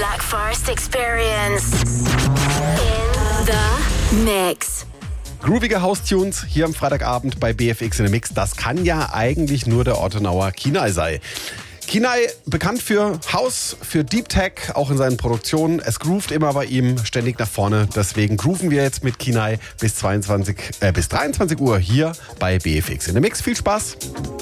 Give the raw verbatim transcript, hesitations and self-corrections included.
Black Forest Experience in the Mix. Groovige House-Tunes hier am Freitagabend bei B F X in the Mix. Das kann ja eigentlich nur der Ortenauer Kinai sein. Kinai, bekannt für House, für Deep Tech, auch in seinen Produktionen. Es groovt immer bei ihm ständig nach vorne. Deswegen grooven wir jetzt mit Kinai bis zweiundzwanzig, äh, bis dreiundzwanzig Uhr hier bei B F X in the Mix. Viel Spaß!